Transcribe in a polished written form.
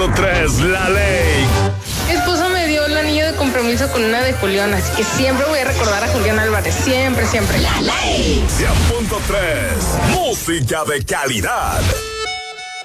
100.3, La Ley. Mi esposo me dio el anillo de compromiso con una de Julián, así que siempre voy a recordar a Julián Álvarez. Siempre, siempre. La Ley. 100.3, música de calidad.